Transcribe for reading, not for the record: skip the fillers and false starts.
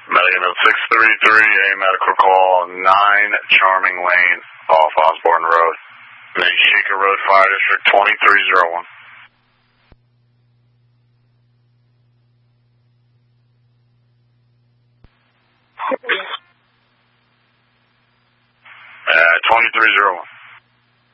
Medical 633, a medical call, 9 Charming Lane, off Osborne Road. Shaker Road, Fire District 2301. 2301.